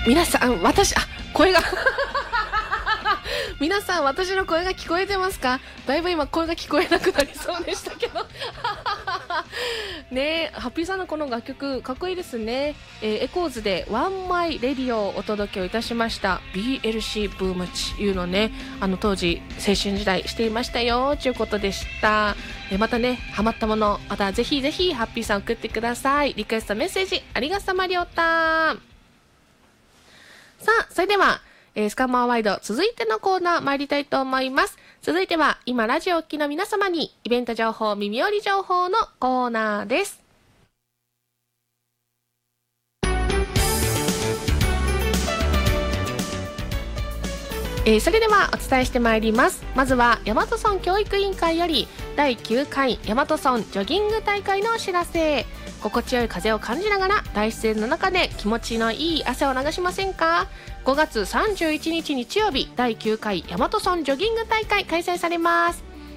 皆さん、声が皆さん、私の声が聞こえてますか？だいぶ今声が聞こえなくなりそうでしたけどねえ、ハッピーさんのこの楽曲かっこいいですね。エコーズでワンマイレディオをお届けをいたしました。 BLC ブームチいうのね、当時青春時代していましたよということでした。またね、ハマったものまたぜひぜひハッピーさん送ってください。リクエストメッセージありがさまりょうた。さあ、それではスカマーワイド続いてのコーナー参りたいと思います。続いては今ラジオを聴きの皆様にイベント情報、耳寄り情報のコーナーです。それではお伝えしてまいります。まずは大和村教育委員会より第9回大和村ジョギング大会のお知らせ。心地よい風を感じながら大自然の中で気持ちのいい汗を流しませんか？5月31日日曜日第9回大和村ジョギング大会開催されます。